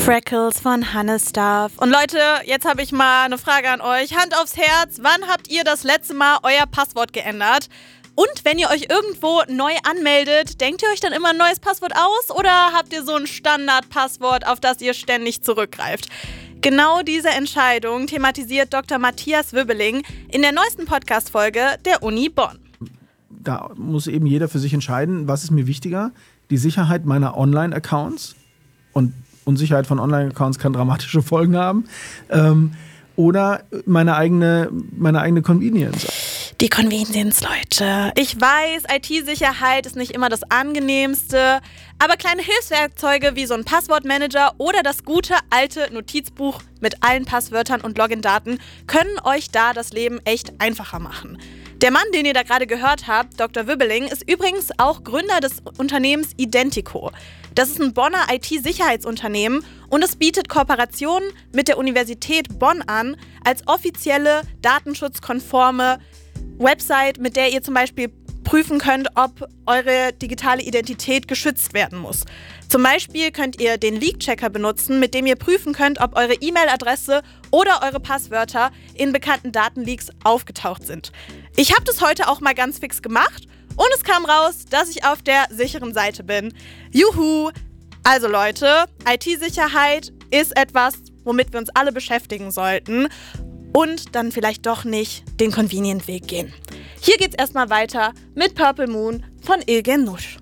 Freckles von Hannes-Stuff. Und Leute, jetzt habe ich mal eine Frage an euch. Hand aufs Herz, wann habt ihr das letzte Mal euer Passwort geändert? Und wenn ihr euch irgendwo neu anmeldet, denkt ihr euch dann immer ein neues Passwort aus oder habt ihr so ein Standardpasswort, auf das ihr ständig zurückgreift? Genau diese Entscheidung thematisiert Dr. Matthias Wübbeling in der neuesten Podcast-Folge der Uni Bonn. Da muss eben jeder für sich entscheiden, was ist mir wichtiger? Die Sicherheit meiner Online-Accounts und Unsicherheit von Online-Accounts kann dramatische Folgen haben. Oder meine eigene Convenience. Die Convenience, Leute. Ich weiß, IT-Sicherheit ist nicht immer das Angenehmste, aber kleine Hilfswerkzeuge wie so ein Passwortmanager oder das gute alte Notizbuch mit allen Passwörtern und Login-Daten können euch da das Leben echt einfacher machen. Der Mann, den ihr da gerade gehört habt, Dr. Wübbeling, ist übrigens auch Gründer des Unternehmens Identico. Das ist ein Bonner IT-Sicherheitsunternehmen und es bietet Kooperationen mit der Universität Bonn an als offizielle, datenschutzkonforme Website, mit der ihr zum Beispiel prüfen könnt, ob eure digitale Identität geschützt werden muss. Zum Beispiel könnt ihr den Leak-Checker benutzen, mit dem ihr prüfen könnt, ob eure E-Mail-Adresse oder eure Passwörter in bekannten Datenleaks aufgetaucht sind. Ich habe das heute auch mal ganz fix gemacht und es kam raus, dass ich auf der sicheren Seite bin. Juhu! Also Leute, IT-Sicherheit ist etwas, womit wir uns alle beschäftigen sollten und dann vielleicht doch nicht den Convenient-Weg gehen. Hier geht's erstmal weiter mit Purple Moon von Ilgen Nusch.